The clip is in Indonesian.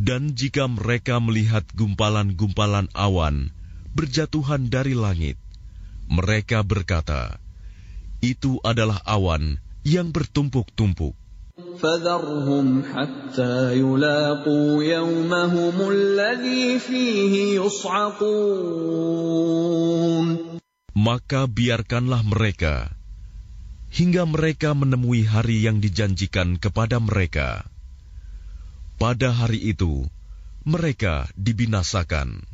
Dan jika mereka melihat gumpalan-gumpalan awan berjatuhan dari langit, mereka berkata, itu adalah awan yang bertumpuk-tumpuk. فَذَرْهُمْ حَتَّى يُلَاقُوا يَوْمَهُمُ الَّذِي فِيهِ يُصْعَقُونَ. Maka biarkanlah mereka hingga mereka menemui hari yang dijanjikan kepada mereka. Pada hari itu, mereka dibinasakan.